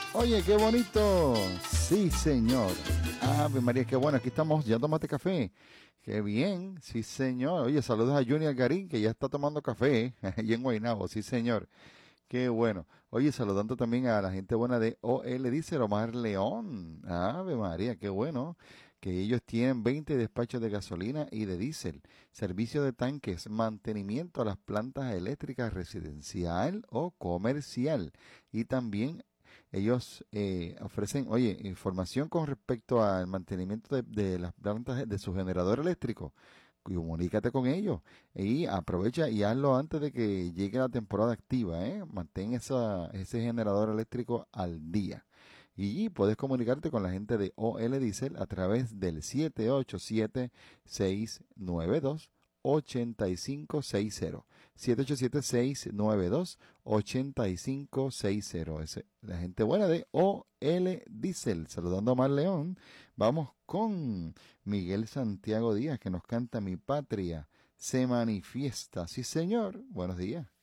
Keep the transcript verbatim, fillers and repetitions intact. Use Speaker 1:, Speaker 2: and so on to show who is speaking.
Speaker 1: Oye, qué bonito. Sí, señor. Ave María, qué bueno. Aquí estamos. ¿Ya tomaste café? Qué bien. Sí, señor. Oye, saludos a Junior Garín, que ya está tomando café allí en Guaynabo. Sí, señor. Qué bueno. Oye, saludando también a la gente buena de O L, dice Omar León. Ave María, qué bueno. Que ellos tienen veinte despachos de gasolina y de diésel, servicio de tanques, mantenimiento a las plantas eléctricas residencial o comercial. Y también ellos eh, ofrecen, oye, información con respecto al mantenimiento de, de las plantas de su generador eléctrico. Comunícate con ellos y aprovecha y hazlo antes de que llegue la temporada activa, ¿eh? Mantén esa, ese generador eléctrico al día. Y puedes comunicarte con la gente de O L Diesel a través del siete ocho siete, seis nueve dos, ocho cinco seis cero. siete ocho siete, seis nueve dos, ocho cinco seis cero. Es la gente buena de O L Diesel. Saludando a Mar León. Vamos con Miguel Santiago Díaz, que nos canta Mi Patria se manifiesta. Sí, señor. Buenos días.